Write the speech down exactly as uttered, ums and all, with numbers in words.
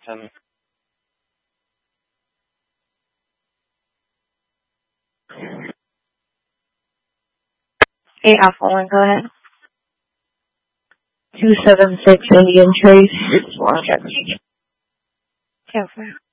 Um, Hey, Alpha One, go ahead. two seven six Indian Trace. It's one. Okay.